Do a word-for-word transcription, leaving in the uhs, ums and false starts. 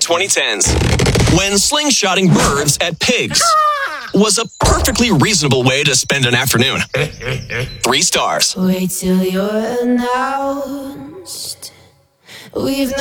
twenty tens, when slingshotting birds at pigs was a perfectly reasonable way to spend an afternoon. Three stars. Wait till you're announced. We've